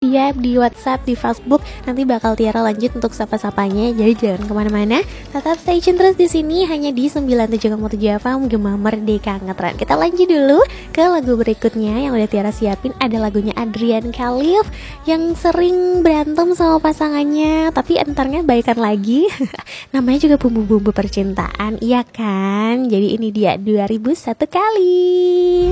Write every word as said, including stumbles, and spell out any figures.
ya, di WhatsApp, di Facebook. Nanti bakal Tiara lanjut untuk sapa-sapanya. Jadi jangan kemana-mana, tetap stay tune terus di sini hanya di sembilan puluh tujuh koma tujuh F M Gema Merdeka Ngetren. Kita lanjut dulu ke lagu berikutnya yang udah Tiara siapin. Ada lagunya Adrian Khalif yang sering berantem sama pasangannya, tapi entarnya baikan lagi. Namanya juga bumbu-bumbu percintaan, iya kan? Jadi ini dia dua ribu satu kali.